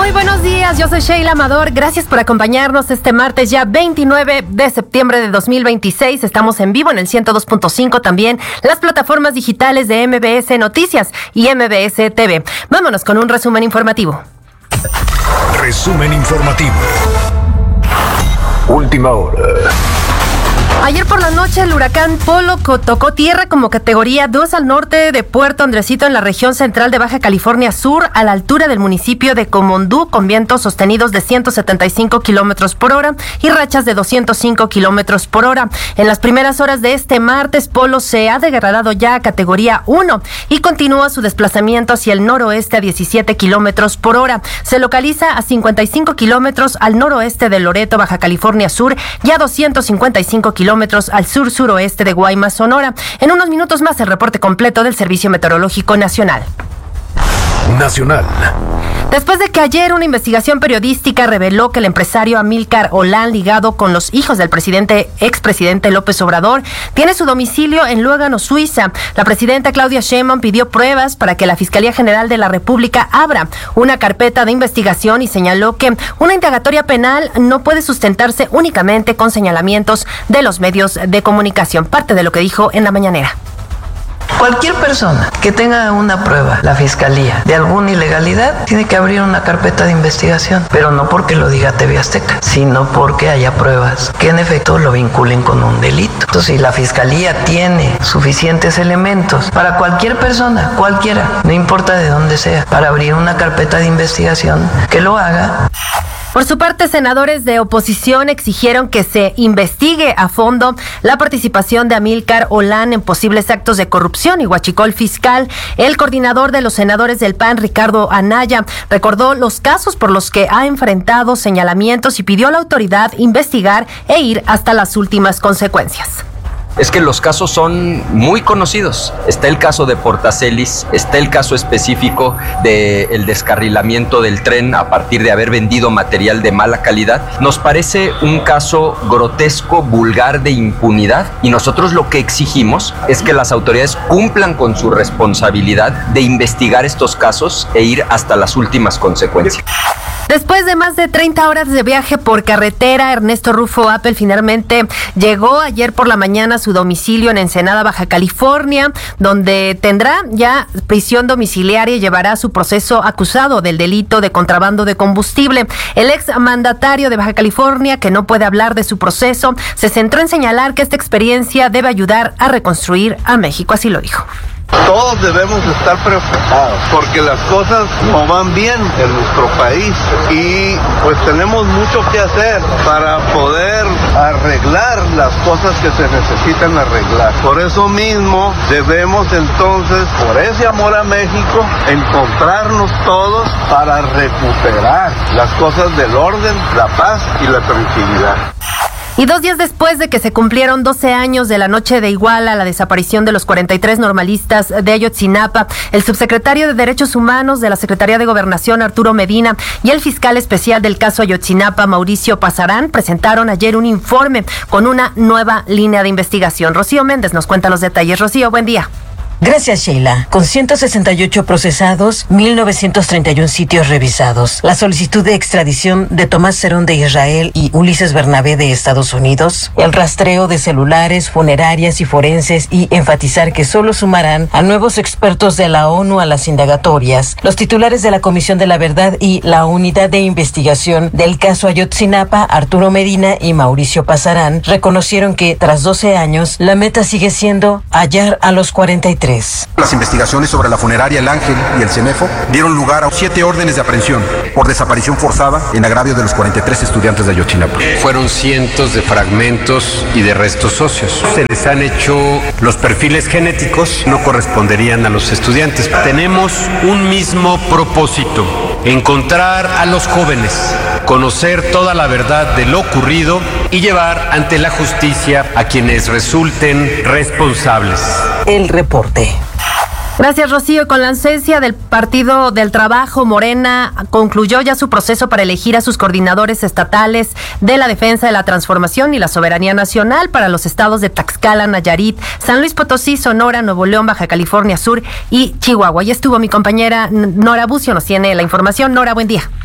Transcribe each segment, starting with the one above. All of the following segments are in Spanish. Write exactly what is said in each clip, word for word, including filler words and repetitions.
Muy buenos días, yo soy Sheila Amador. Gracias por acompañarnos este martes ya veintinueve de septiembre de dos mil veintiséis. Estamos en vivo en el ciento dos punto cinco, también las plataformas digitales de M B S Noticias y M B S T V. Vámonos con un resumen informativo. Resumen informativo. Última hora. Ayer por la noche el huracán Polo tocó tierra como categoría dos al norte de Puerto Andresito, en la región central de Baja California Sur, a la altura del municipio de Comondú, con vientos sostenidos de ciento setenta y cinco kilómetros por hora y rachas de doscientos cinco kilómetros por hora. En las primeras horas de este martes, Polo se ha degradado ya a categoría uno y continúa su desplazamiento hacia el noroeste a diecisiete kilómetros por hora. Se localiza a cincuenta y cinco kilómetros al noroeste de Loreto, Baja California Sur, y a doscientos cincuenta y cinco kilómetros al sur-suroeste de Guaymas, Sonora. En unos minutos más, el reporte completo del Servicio Meteorológico Nacional. Nacional. Después de que ayer una investigación periodística reveló que el empresario Amílcar Olán, ligado con los hijos del presidente, expresidente López Obrador, tiene su domicilio en Lugano, Suiza, la presidenta Claudia Sheinbaum pidió pruebas para que la Fiscalía General de la República abra una carpeta de investigación y señaló que una indagatoria penal no puede sustentarse únicamente con señalamientos de los medios de comunicación. Parte de lo que dijo en la mañanera. Cualquier persona que tenga una prueba, la fiscalía, de alguna ilegalidad, tiene que abrir una carpeta de investigación, pero no porque lo diga T V Azteca, sino porque haya pruebas que en efecto lo vinculen con un delito. Entonces, si la fiscalía tiene suficientes elementos para cualquier persona, cualquiera, no importa de dónde sea, para abrir una carpeta de investigación, que lo haga. Por su parte, senadores de oposición exigieron que se investigue a fondo la participación de Amílcar Olán en posibles actos de corrupción y huachicol fiscal. El coordinador de los senadores del P A N, Ricardo Anaya, recordó los casos por los que ha enfrentado señalamientos y pidió a la autoridad investigar e ir hasta las últimas consecuencias. Es que los casos son muy conocidos. Está el caso de Portacelis, está el caso específico del descarrilamiento del tren a partir de haber vendido material de mala calidad. Nos parece un caso grotesco, vulgar, de impunidad, y nosotros lo que exigimos es que las autoridades cumplan con su responsabilidad de investigar estos casos e ir hasta las últimas consecuencias. Después de más de treinta horas de viaje por carretera, Ernesto Rufo Appel finalmente llegó ayer por la mañana a su domicilio en Ensenada, Baja California, donde tendrá ya prisión domiciliaria y llevará su proceso acusado del delito de contrabando de combustible. El ex mandatario de Baja California, que no puede hablar de su proceso, se centró en señalar que esta experiencia debe ayudar a reconstruir a México. Así lo dijo. Todos debemos estar preocupados porque las cosas no van bien en nuestro país y pues tenemos mucho que hacer para poder arreglar las cosas que se necesitan arreglar. Por eso mismo debemos entonces, por ese amor a México, encontrarnos todos para recuperar las cosas del orden, la paz y la tranquilidad. Y dos días después de que se cumplieron doce años de la noche de Iguala, la desaparición de los cuarenta y tres normalistas de Ayotzinapa, el subsecretario de Derechos Humanos de la Secretaría de Gobernación, Arturo Medina, y el fiscal especial del caso Ayotzinapa, Mauricio Pasarán, presentaron ayer un informe con una nueva línea de investigación. Rocío Méndez nos cuenta los detalles. Rocío, buen día. Gracias, Sheila. Con ciento sesenta y ocho procesados, mil novecientos treinta y uno sitios revisados, la solicitud de extradición de Tomás Cerón de Israel y Ulises Bernabé de Estados Unidos, el rastreo de celulares, funerarias y forenses, y enfatizar que solo sumarán a nuevos expertos de la ONU a las indagatorias. Los titulares de la Comisión de la Verdad y la Unidad de Investigación del caso Ayotzinapa, Arturo Medina y Mauricio Pasarán, reconocieron que tras doce años, la meta sigue siendo hallar a los cuarenta y tres. Las investigaciones sobre la funeraria El Ángel y el CEMEFO dieron lugar a siete órdenes de aprehensión por desaparición forzada en agravio de los cuarenta y tres estudiantes de Ayotzinapa. Fueron cientos de fragmentos y de restos óseos. Se les han hecho los perfiles genéticos, no corresponderían a los estudiantes. Tenemos un mismo propósito: encontrar a los jóvenes, conocer toda la verdad de lo ocurrido y llevar ante la justicia a quienes resulten responsables. El reporte. Gracias, Rocío. Con la ausencia del Partido del Trabajo, Morena concluyó ya su proceso para elegir a sus coordinadores estatales de la defensa de la transformación y la soberanía nacional para los estados de Tlaxcala, Nayarit, San Luis Potosí, Sonora, Nuevo León, Baja California Sur y Chihuahua. Ya estuvo mi compañera Nora Bucio, nos tiene la información. Nora, buen día.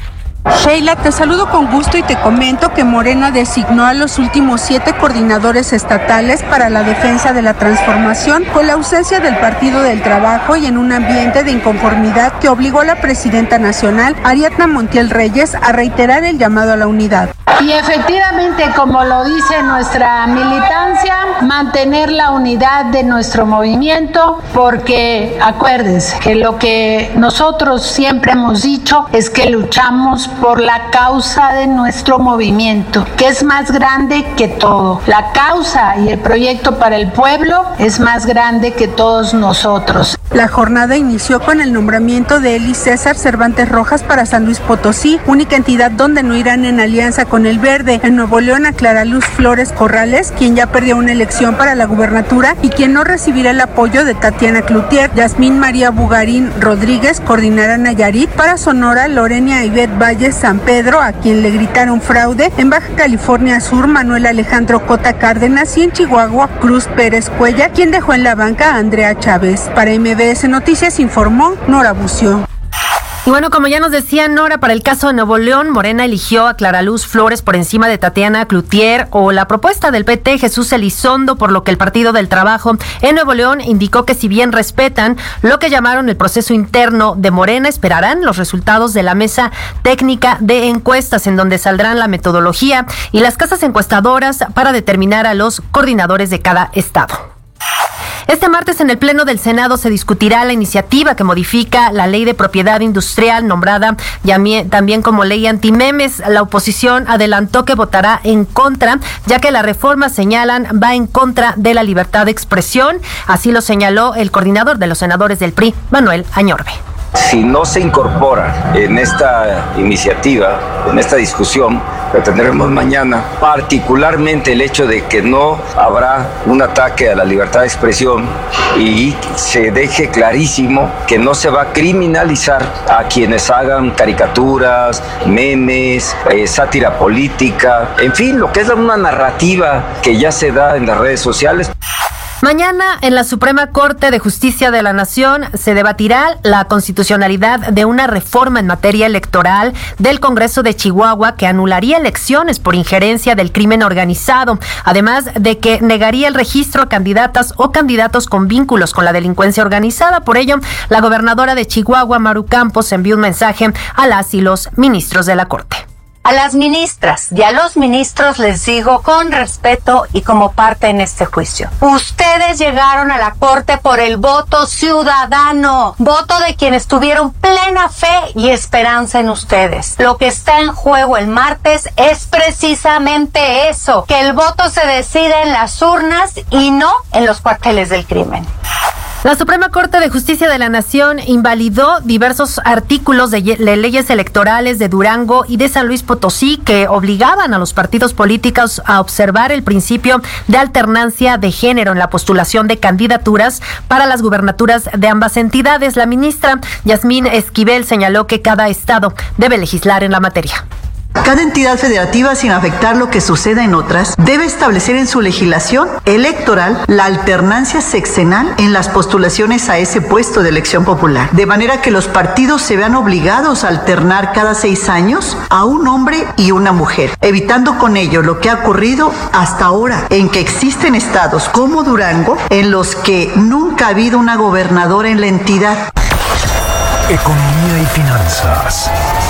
Sheila, te saludo con gusto y te comento que Morena designó a los últimos siete coordinadores estatales para la defensa de la transformación con la ausencia del Partido del Trabajo y en un ambiente de inconformidad que obligó a la presidenta nacional, Ariadna Montiel Reyes, a reiterar el llamado a la unidad. Y efectivamente, como lo dice nuestra militancia, mantener la unidad de nuestro movimiento, porque acuérdense que lo que nosotros siempre hemos dicho es que luchamos por la causa de nuestro movimiento, que es más grande que todo. La causa y el proyecto para el pueblo es más grande que todos nosotros. La jornada inició con el nombramiento de Eli César Cervantes Rojas para San Luis Potosí, única entidad donde no irán en alianza con el Verde. En Nuevo León, a Clara Luz Flores Corrales, quien ya perdió una elección para la gubernatura y quien no recibirá el apoyo de Tatiana Cloutier. Yasmín María Bugarín Rodríguez coordinará Nayarit. Para Sonora, Lorena Ivette Valle San Pedro, a quien le gritaron fraude. En Baja California Sur, Manuel Alejandro Cota Cárdenas, y en Chihuahua, Cruz Pérez Cuella, quien dejó en la banca a Andrea Chávez. Para M B S Noticias informó Nora Bucio. Y bueno, como ya nos decía Nora, para el caso de Nuevo León, Morena eligió a Clara Luz Flores por encima de Tatiana Cloutier, o la propuesta del P T, Jesús Elizondo, por lo que el Partido del Trabajo en Nuevo León indicó que si bien respetan lo que llamaron el proceso interno de Morena, esperarán los resultados de la mesa técnica de encuestas, en donde saldrán la metodología y las casas encuestadoras para determinar a los coordinadores de cada estado. Este martes en el Pleno del Senado se discutirá la iniciativa que modifica la Ley de Propiedad Industrial, nombrada también como Ley Antimemes. La oposición adelantó que votará en contra, ya que la reforma, señalan, va en contra de la libertad de expresión. Así lo señaló el coordinador de los senadores del P R I, Manuel Añorbe. Si no se incorpora en esta iniciativa, en esta discusión que tendremos mañana, particularmente el hecho de que no habrá un ataque a la libertad de expresión y se deje clarísimo que no se va a criminalizar a quienes hagan caricaturas, memes, eh, sátira política, en fin, lo que es una narrativa que ya se da en las redes sociales. Mañana en la Suprema Corte de Justicia de la Nación se debatirá la constitucionalidad de una reforma en materia electoral del Congreso de Chihuahua que anularía elecciones por injerencia del crimen organizado, además de que negaría el registro a candidatas o candidatos con vínculos con la delincuencia organizada. Por ello, la gobernadora de Chihuahua, Maru Campos, envió un mensaje a las y los ministros de la Corte. A las ministras y a los ministros les digo con respeto y como parte en este juicio. Ustedes llegaron a la Corte por el voto ciudadano, voto de quienes tuvieron plena fe y esperanza en ustedes. Lo que está en juego el martes es precisamente eso, que el voto se decide en las urnas y no en los cuarteles del crimen. La Suprema Corte de Justicia de la Nación invalidó diversos artículos de, de leyes electorales de Durango y de San Luis Potosí que obligaban a los partidos políticos a observar el principio de alternancia de género en la postulación de candidaturas para las gubernaturas de ambas entidades. La ministra Yasmín Esquivel señaló que cada estado debe legislar en la materia. Cada entidad federativa, sin afectar lo que suceda en otras, debe establecer en su legislación electoral la alternancia sexenal en las postulaciones a ese puesto de elección popular, de manera que los partidos se vean obligados a alternar cada seis años a un hombre y una mujer, evitando con ello lo que ha ocurrido hasta ahora, en que existen estados como Durango, en los que nunca ha habido una gobernadora en la entidad. Economía y finanzas.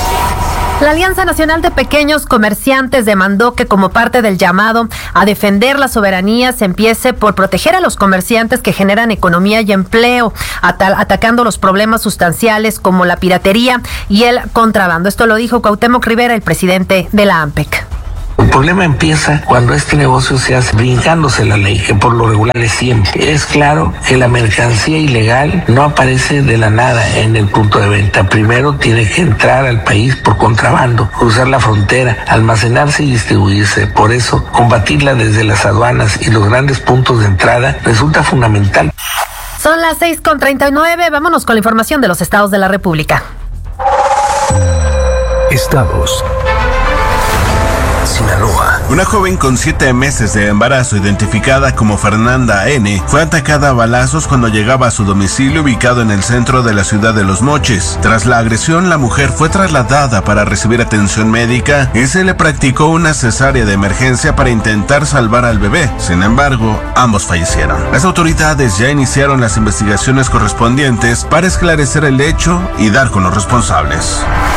La Alianza Nacional de Pequeños Comerciantes demandó que, como parte del llamado a defender la soberanía, se empiece por proteger a los comerciantes que generan economía y empleo, at- atacando los problemas sustanciales como la piratería y el contrabando. Esto lo dijo Cuauhtémoc Rivera, el presidente de la AMPEC. El problema empieza cuando este negocio se hace brincándose la ley, que por lo regular es siempre. Es claro que la mercancía ilegal no aparece de la nada en el punto de venta. Primero tiene que entrar al país por contrabando, cruzar la frontera, almacenarse y distribuirse. Por eso, combatirla desde las aduanas y los grandes puntos de entrada resulta fundamental. Son las seis con treinta y nueve. Vámonos con la información de los estados de la República. Estados. Sinaloa, Una joven con siete meses de embarazo, identificada como Fernanda N., fue atacada a balazos cuando llegaba a su domicilio ubicado en el centro de la ciudad de Los Mochis. Tras la agresión, la mujer fue trasladada para recibir atención médica y se le practicó una cesárea de emergencia para intentar salvar al bebé. Sin embargo, ambos fallecieron. Las autoridades ya iniciaron las investigaciones correspondientes para esclarecer el hecho y dar con los responsables.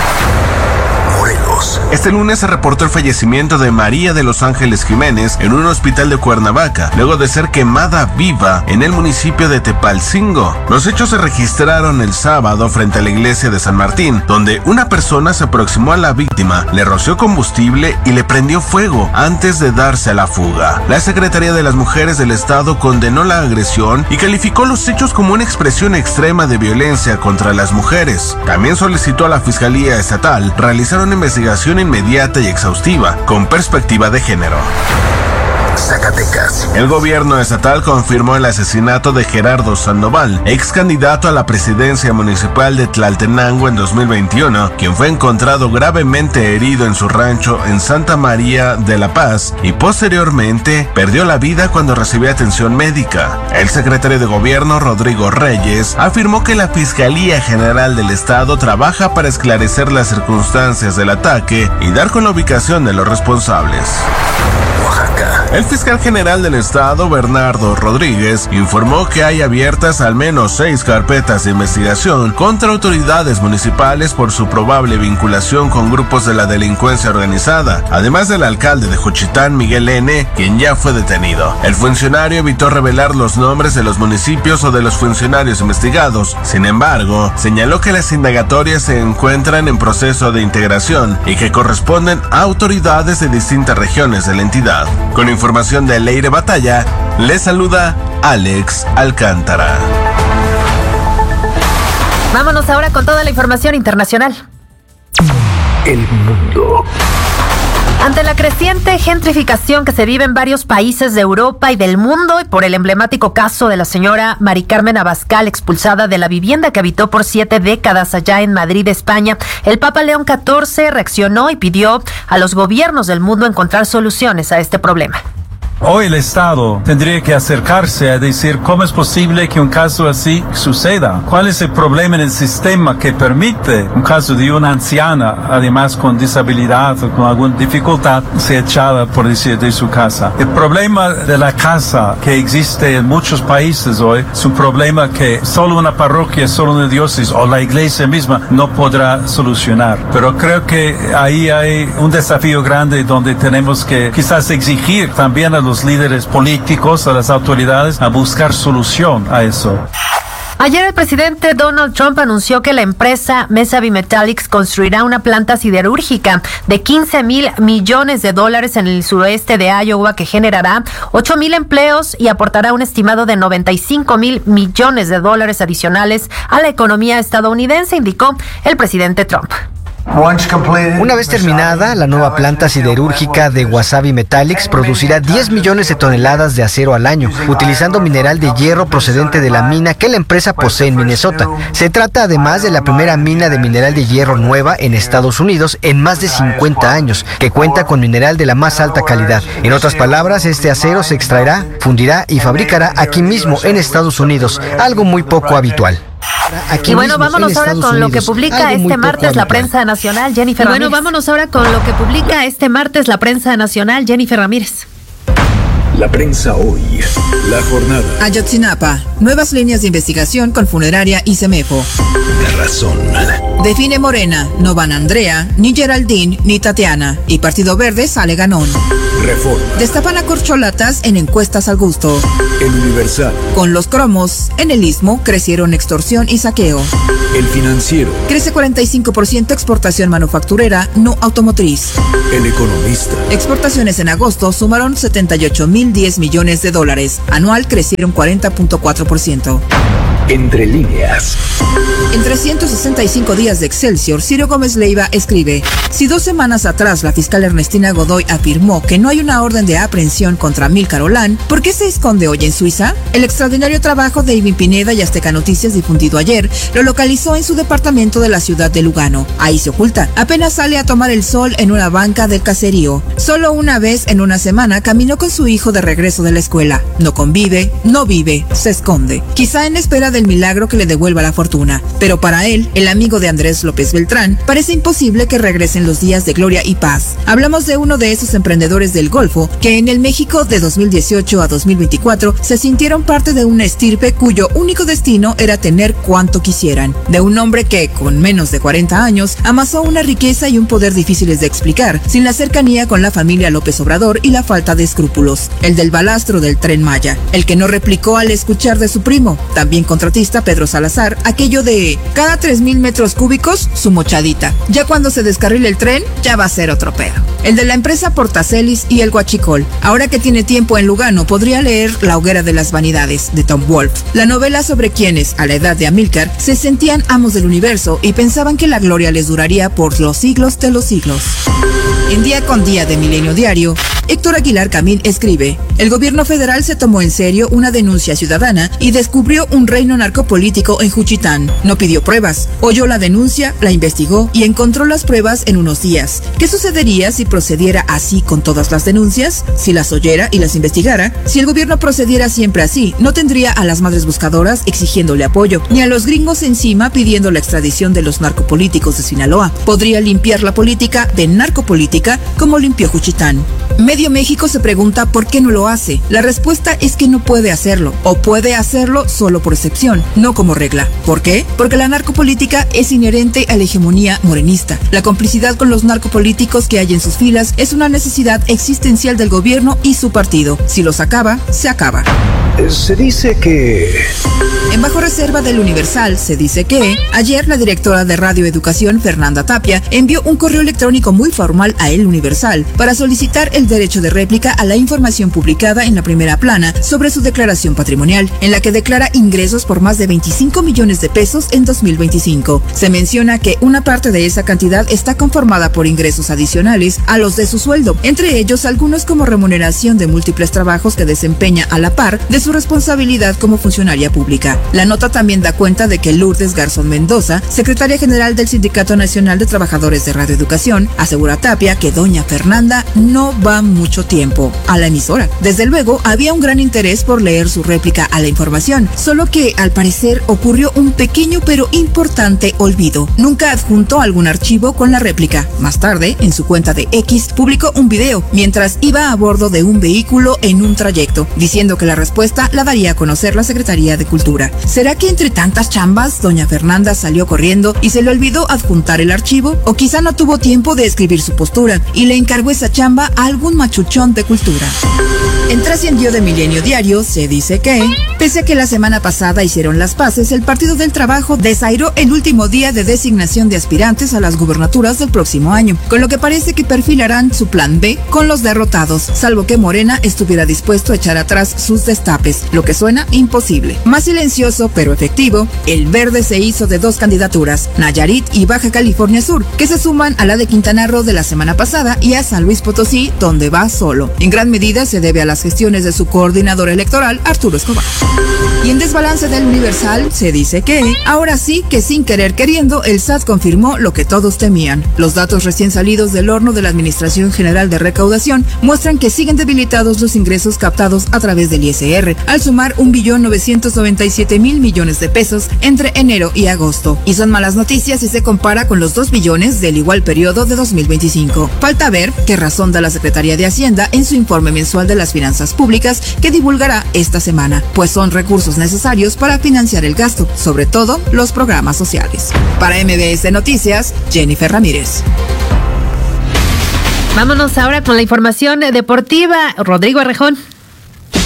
Este lunes se reportó el fallecimiento de María de Los Ángeles Jiménez en un hospital de Cuernavaca, luego de ser quemada viva en el municipio de Tepalcingo. Los hechos se registraron el sábado frente a la iglesia de San Martín, donde una persona se aproximó a la víctima, le roció combustible y le prendió fuego antes de darse a la fuga. La Secretaría de las Mujeres del Estado condenó la agresión y calificó los hechos como una expresión extrema de violencia contra las mujeres. También solicitó a la Fiscalía Estatal realizar una investigación inmediata y exhaustiva, con perspectiva de género. Zacatecas. El gobierno estatal confirmó el asesinato de Gerardo Sandoval, ex candidato a la presidencia municipal de Tlaltenango en dos mil veintiuno, quien fue encontrado gravemente herido en su rancho en Santa María de la Paz y posteriormente perdió la vida cuando recibía atención médica. El secretario de gobierno, Rodrigo Reyes, afirmó que la Fiscalía General del Estado trabaja para esclarecer las circunstancias del ataque y dar con la ubicación de los responsables. Oaxaca. El fiscal general del estado, Bernardo Rodríguez, informó que hay abiertas al menos seis carpetas de investigación contra autoridades municipales por su probable vinculación con grupos de la delincuencia organizada, además del alcalde de Juchitán, Miguel N., quien ya fue detenido. El funcionario evitó revelar los nombres de los municipios o de los funcionarios investigados. Sin embargo, señaló que las indagatorias se encuentran en proceso de integración y que corresponden a autoridades de distintas regiones de la entidad. Con información de Leire Batalla, les saluda Alex Alcántara. Vámonos ahora con toda la información internacional. El mundo. Ante la creciente gentrificación que se vive en varios países de Europa y del mundo y por el emblemático caso de la señora Mari Carmen Abascal, expulsada de la vivienda que habitó por siete décadas allá en Madrid, España, el Papa León catorce reaccionó y pidió a los gobiernos del mundo encontrar soluciones a este problema. Hoy el Estado tendría que acercarse a decir cómo es posible que un caso así suceda. ¿Cuál es el problema en el sistema que permite un caso de una anciana, además con disabilidad o con alguna dificultad, ser echada, por decir, de su casa? El problema de la casa que existe en muchos países hoy es un problema que solo una parroquia, solo una diócesis o la iglesia misma no podrá solucionar. Pero creo que ahí hay un desafío grande donde tenemos que quizás exigir también a los líderes políticos, a las autoridades, a buscar solución a eso. Ayer el presidente Donald Trump anunció que la empresa Mesabi Metallics construirá una planta siderúrgica de quince mil millones de dólares en el suroeste de Iowa que generará ocho mil empleos y aportará un estimado de noventa y cinco mil millones de dólares adicionales a la economía estadounidense, indicó el presidente Trump. Una vez terminada, la nueva planta siderúrgica de Wasabi Metallics producirá diez millones de toneladas de acero al año, utilizando mineral de hierro procedente de la mina que la empresa posee en Minnesota. Se trata además de la primera mina de mineral de hierro nueva en Estados Unidos en más de cincuenta años, que cuenta con mineral de la más alta calidad. En otras palabras, este acero se extraerá, fundirá y fabricará aquí mismo en Estados Unidos, algo muy poco habitual. Aquí y bueno, vámonos ahora con lo que publica este martes la prensa nacional, Jennifer Ramírez. Bueno, vámonos ahora con lo que publica este martes la prensa nacional, Jennifer Ramírez. La prensa hoy, la jornada. Ayotzinapa, nuevas líneas de investigación con funeraria y CEMEFO. La razón. Define Morena, no van Andrea, ni Geraldine, ni Tatiana. Y Partido Verde sale ganón. Reforma. Destapan a corcholatas en encuestas al gusto. El Universal. Con los cromos, en el Istmo crecieron extorsión y saqueo. El Financiero. Crece cuarenta y cinco por ciento exportación manufacturera, no automotriz. El Economista. Exportaciones en agosto sumaron setenta y ocho mil diez millones de dólares. Anual crecieron cuarenta punto cuatro por ciento. Entre líneas. En trescientos sesenta y cinco días de Excelsior, Ciro Gómez Leiva escribe: si dos semanas atrás la fiscal Ernestina Godoy afirmó que no hay una orden de aprehensión contra Amílcar Olán, ¿por qué se esconde hoy en Suiza? El extraordinario trabajo de Ivin Pineda y Azteca Noticias difundido ayer lo localizó en su departamento de la ciudad de Lugano. Ahí se oculta. Apenas sale a tomar el sol en una banca del caserío. Solo una vez en una semana caminó con su hijo de regreso de la escuela. No convive, no vive, se esconde. Quizá en espera del milagro que le devuelva la fortuna. Pero para él, el amigo de Andrés López Beltrán, parece imposible que regresen los días de gloria y paz. Hablamos de uno de esos emprendedores del Golfo que en el México de dos mil dieciocho a dos mil veinticuatro se sintieron parte de una estirpe cuyo único destino era tener cuanto quisieran. De un hombre que, con menos de cuarenta años, amasó una riqueza y un poder difíciles de explicar, sin la cercanía con la familia López Obrador y la falta de escrúpulos. El del balastro del Tren Maya, el que no replicó al escuchar de su primo, también contratista Pedro Salazar, aquello de cada tres mil metros cúbicos, su mochadita. Ya cuando se descarrile el tren, ya va a ser otro pedo. El de la empresa Portacelis y el Huachicol. Ahora que tiene tiempo en Lugano, podría leer La hoguera de las vanidades, de Tom Wolfe, la novela sobre quienes, a la edad de Amílcar, se sentían amos del universo y pensaban que la gloria les duraría por los siglos de los siglos. En Día con Día de Milenio Diario, Héctor Aguilar Camín escribe: el gobierno federal se tomó en serio una denuncia ciudadana y descubrió un reino narcopolítico en Juchitán. No pidió pruebas, oyó la denuncia, la investigó y encontró las pruebas en unos días. ¿Qué sucedería si procediera así con todas las denuncias? Si las oyera y las investigara. Si el gobierno procediera siempre así, no tendría a las madres buscadoras exigiéndole apoyo, ni a los gringos encima pidiendo la extradición de los narcopolíticos de Sinaloa. Podría limpiar la política de narcopolítica como limpió Juchitán. Medio México se pregunta por qué no lo hace. La respuesta es que no puede hacerlo, o puede hacerlo solo por excepción, no como regla. ¿Por qué? Porque la narcopolítica es inherente a la hegemonía morenista. La complicidad con los narcopolíticos que hay en sus filas es una necesidad existencial del gobierno y su partido. Si los acaba, se acaba. Se dice que... En Bajo Reserva del Universal se dice que ayer la directora de Radio Educación, Fernanda Tapia, envió un correo electrónico muy formal a El Universal para solicitar el derecho de réplica a la información publicada en la primera plana sobre su declaración patrimonial, en la que declara ingresos por más de veinticinco millones de pesos en dos mil veinticinco. Se menciona que una parte de esa cantidad está conformada por ingresos adicionales a los de su sueldo, entre ellos algunos como remuneración de múltiples trabajos que desempeña a la par de su responsabilidad como funcionaria pública. La nota también da cuenta de que Lourdes Garzón Mendoza, secretaria general del Sindicato Nacional de Trabajadores de Radioeducación, asegura a Tapia que doña Fernanda no va mucho tiempo a la emisora. Desde luego, había un gran interés por leer su réplica a la información, solo que al parecer ocurrió un pequeño pero importante olvido. Nunca adjuntó algún archivo con la réplica. Más tarde, en su cuenta de X, publicó un video mientras iba a bordo de un vehículo en un trayecto, diciendo que la respuesta la daría a conocer la Secretaría de Cultura. ¿Será que entre tantas chambas, doña Fernanda salió corriendo y se le olvidó adjuntar el archivo? ¿O quizá no tuvo tiempo de escribir su postura y le encargó esa chamba a algún machuchón de cultura? En Trascendió de Milenio Diario se dice que, pese a que la semana pasada hicieron las paces, el Partido del Trabajo desairó el último día de designación de aspirantes a las gubernaturas del próximo año, con lo que parece que perfilarán su plan B con los derrotados, salvo que Morena estuviera dispuesto a echar atrás sus destapes, lo que suena imposible. Más silencioso pero efectivo, el Verde se hizo de dos candidaturas, Nayarit y Baja California Sur, que se suman a la de Quintana Roo de la semana pasada y a San Luis Potosí, donde va solo. En gran medida se debe a las gestiones de su coordinador electoral, Arturo Escobar. Y en Desbalance del Universal se dice que, ahora sí que sin querer queriendo, el S A T confirmó lo que todos temían. Los datos recién salidos del horno de la Administración General de Recaudación muestran que siguen debilitados los ingresos captados a través del I S R, al sumar un billón novecientos noventa y siete mil millones de pesos entre enero y agosto. Y son malas noticias si se compara con los dos billones del igual periodo de dos mil veinticinco. Falta ver qué razón da la Secretaría de Hacienda en su informe mensual de las finanzas públicas que divulgará esta semana, pues son recursos necesarios para financiar el gasto, sobre todo los programas sociales. Para M B S Noticias, Jennifer Ramírez. Vámonos ahora con la información deportiva. Rodrigo Arrejón.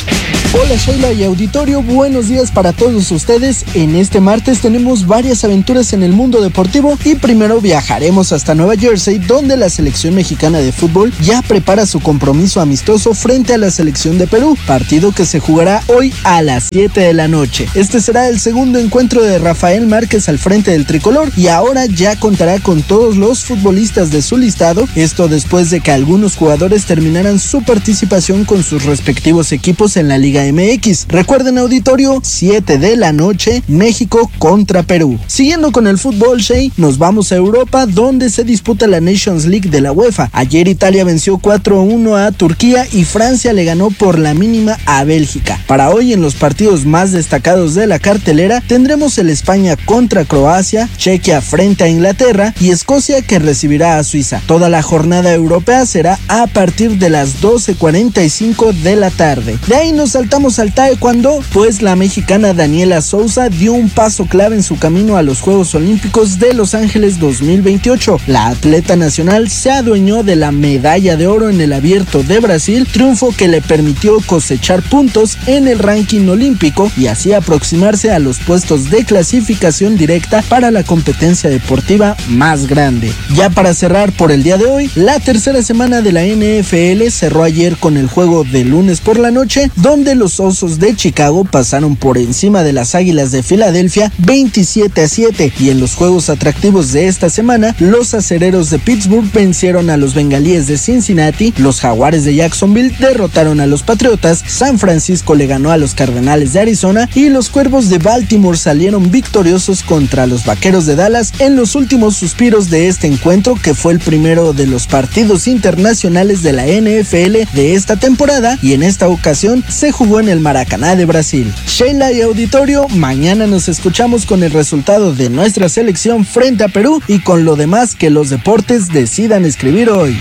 Hola Sheila y auditorio, buenos días para todos ustedes. En este martes tenemos varias aventuras en el mundo deportivo y primero viajaremos hasta Nueva Jersey, donde la selección mexicana de fútbol ya prepara su compromiso amistoso frente a la selección de Perú, partido que se jugará hoy a las siete de la noche. Este será el segundo encuentro de Rafael Márquez al frente del tricolor y ahora ya contará con todos los futbolistas de su listado, esto después de que algunos jugadores terminaran su participación con sus respectivos equipos en la Liga M X. Recuerden, auditorio, siete de la noche, México contra Perú. Siguiendo con el fútbol, Shea, nos vamos a Europa, donde se disputa la Nations League de la UEFA. Ayer Italia venció cuatro a uno a Turquía y Francia le ganó por la mínima a Bélgica. Para hoy, en los partidos más destacados de la cartelera, tendremos el España contra Croacia, Chequia frente a Inglaterra y Escocia que recibirá a Suiza. Toda la jornada europea será a partir de las doce cuarenta y cinco de la tarde. De ahí nos saltamos al taekwondo, pues la mexicana Daniela Souza dio un paso clave en su camino a los Juegos Olímpicos de Los Ángeles dos mil veintiocho. La atleta nacional se adueñó de la medalla de oro en el Abierto de Brasil, triunfo que le permitió cosechar puntos en el ranking olímpico y así aproximarse a los puestos de clasificación directa para la competencia deportiva más grande. Ya para cerrar por el día de hoy, la tercera semana de la N F L cerró ayer con el juego de lunes por la noche, donde los Osos de Chicago pasaron por encima de las Águilas de Filadelfia veintisiete a siete, y en los juegos atractivos de esta semana, los Acereros de Pittsburgh vencieron a los Bengalíes de Cincinnati, los Jaguares de Jacksonville derrotaron a los Patriotas, San Francisco le ganó a los Cardenales de Arizona y los Cuervos de Baltimore salieron victoriosos contra los Vaqueros de Dallas en los últimos suspiros de este encuentro, que fue el primero de los partidos internacionales de la N F L de esta temporada y en esta ocasión se jugó en el Maracaná de Brasil. Sheila y auditorio, mañana nos escuchamos con el resultado de nuestra selección frente a Perú y con lo demás que los deportes decidan escribir hoy.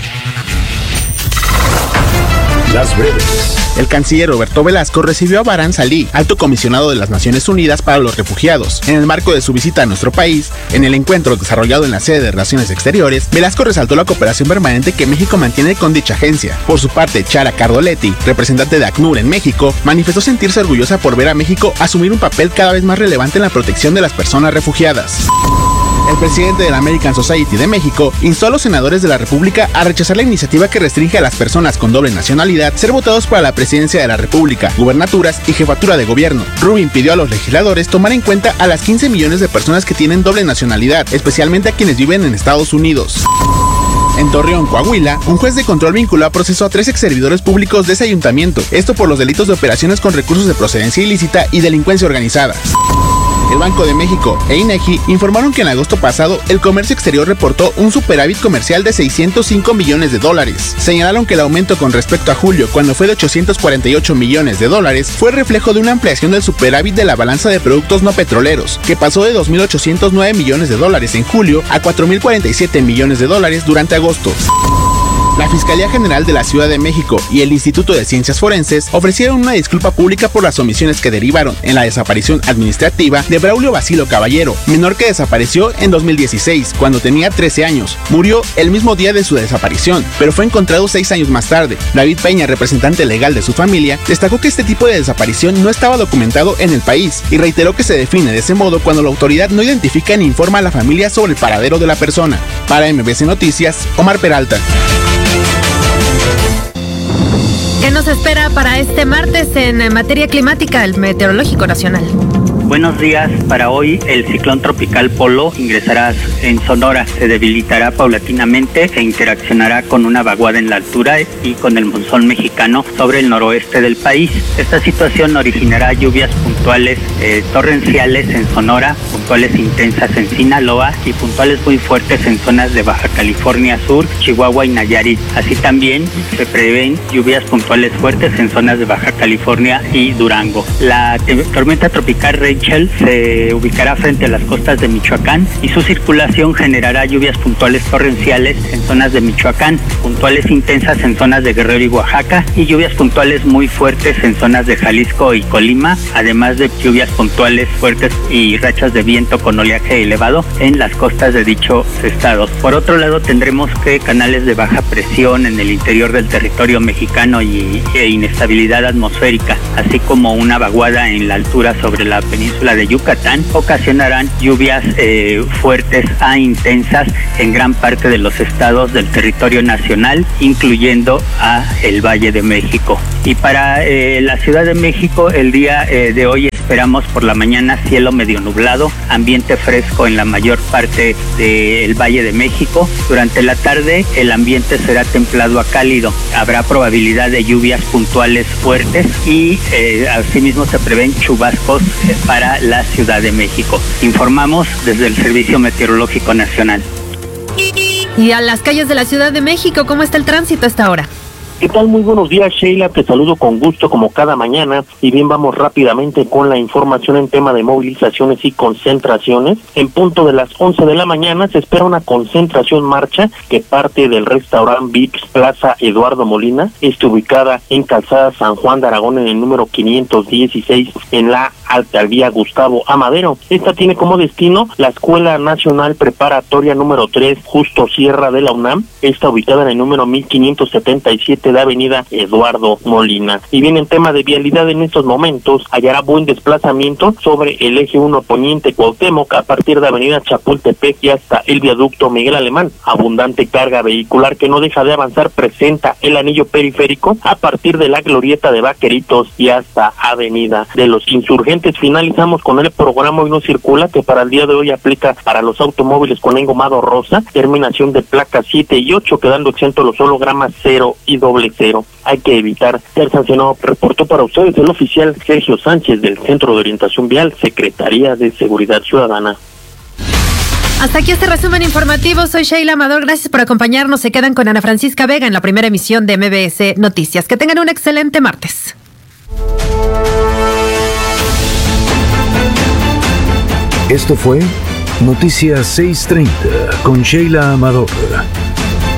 Las breves. El canciller Roberto Velasco recibió a Baran Salih, alto comisionado de las Naciones Unidas para los Refugiados, en el marco de su visita a nuestro país. En el encuentro desarrollado en la sede de Relaciones Exteriores, Velasco resaltó la cooperación permanente que México mantiene con dicha agencia. Por su parte, Chara Cardoletti, representante de ACNUR en México, manifestó sentirse orgullosa por ver a México asumir un papel cada vez más relevante en la protección de las personas refugiadas. El presidente de la American Society de México instó a los senadores de la República a rechazar la iniciativa que restringe a las personas con doble nacionalidad ser votados para la presidencia de la República, gubernaturas y jefatura de gobierno. Rubin pidió a los legisladores tomar en cuenta a las quince millones de personas que tienen doble nacionalidad, especialmente a quienes viven en Estados Unidos. En Torreón, Coahuila, un juez de control vinculó a proceso a tres exservidores públicos de ese ayuntamiento, esto por los delitos de operaciones con recursos de procedencia ilícita y delincuencia organizada. El Banco de México e INEGI informaron que en agosto pasado el comercio exterior reportó un superávit comercial de seiscientos cinco millones de dólares. Señalaron que el aumento con respecto a julio, cuando fue de ochocientos cuarenta y ocho millones de dólares, fue reflejo de una ampliación del superávit de la balanza de productos no petroleros, que pasó de dos mil ochocientos nueve millones de dólares en julio a cuatro mil cuarenta y siete millones de dólares durante agosto. La Fiscalía General de la Ciudad de México y el Instituto de Ciencias Forenses ofrecieron una disculpa pública por las omisiones que derivaron en la desaparición administrativa de Braulio Bacilo Caballero, menor que desapareció en dos mil dieciséis, cuando tenía trece años. Murió el mismo día de su desaparición, pero fue encontrado seis años más tarde. David Peña, representante legal de su familia, destacó que este tipo de desaparición no estaba documentado en el país y reiteró que se define de ese modo cuando la autoridad no identifica ni informa a la familia sobre el paradero de la persona. Para M B C Noticias, Omar Peralta. ¿Qué nos espera para este martes en materia climática el Meteorológico Nacional? Buenos días. Para hoy, el ciclón tropical Polo ingresará en Sonora. Se debilitará paulatinamente e interaccionará con una vaguada en la altura y con el monzón mexicano sobre el noroeste del país. Esta situación originará lluvias puntuales eh, torrenciales en Sonora, puntuales intensas en Sinaloa y puntuales muy fuertes en zonas de Baja California Sur, Chihuahua y Nayarit. Así también se prevén lluvias puntuales fuertes en zonas de Baja California y Durango. La tormenta tropical Rachel se ubicará frente a las costas de Michoacán y su circulación generará lluvias puntuales torrenciales en zonas de Michoacán, puntuales intensas en zonas de Guerrero y Oaxaca y lluvias puntuales muy fuertes en zonas de Jalisco y Colima, además de lluvias puntuales fuertes y rachas de viento con oleaje elevado en las costas de dichos estados. Por otro lado, tendremos que canales de baja presión en el interior del territorio mexicano y, e inestabilidad atmosférica, así como una vaguada en la altura sobre la península de Yucatán, ocasionarán lluvias eh, fuertes a intensas en gran parte de los estados del territorio nacional, incluyendo a el Valle de México. Y para eh, la Ciudad de México, el día eh, de hoy esperamos por la mañana cielo medio nublado, ambiente fresco en la mayor parte del Valle de México. Durante la tarde el ambiente será templado a cálido. Habrá probabilidad de lluvias puntuales fuertes y eh, asimismo se prevén chubascos eh, para la Ciudad de México. Informamos desde el Servicio Meteorológico Nacional. Y a las calles de la Ciudad de México, ¿cómo está el tránsito a esta hora? ¿Qué tal? Muy buenos días, Sheila, te saludo con gusto como cada mañana y bien vamos rápidamente con la información en tema de movilizaciones y concentraciones. En punto de las once de la mañana se espera una concentración marcha que parte del restaurante Vips Plaza Eduardo Molina, está ubicada en Calzada San Juan de Aragón en el número quinientos dieciséis en la Alcaldía Gustavo Amadero. Esta tiene como destino la Escuela Nacional Preparatoria número tres Justo Sierra de la UNAM, está ubicada en el número mil quinientos setenta y siete de Avenida Eduardo Molina. Y bien, en tema de vialidad en estos momentos hallará buen desplazamiento sobre el eje uno Poniente Cuauhtémoc a partir de Avenida Chapultepec y hasta el viaducto Miguel Alemán. Abundante carga vehicular que no deja de avanzar presenta el anillo periférico a partir de la glorieta de Vaqueritos y hasta Avenida de los Insurgentes. Finalizamos con el programa Hoy No Circula, que para el día de hoy aplica para los automóviles con engomado rosa, terminación de placas siete y ocho, quedando exentos los hologramas cero y doble cero. Hay que evitar ser sancionado. Reportó para ustedes el oficial Sergio Sánchez del Centro de Orientación Vial, Secretaría de Seguridad Ciudadana. Hasta aquí este resumen informativo. Soy Sheila Amador. Gracias por acompañarnos. Se quedan con Ana Francisca Vega en la primera emisión de M B S Noticias. Que tengan un excelente martes. Esto fue Noticias seiscientos treinta con Sheila Amador.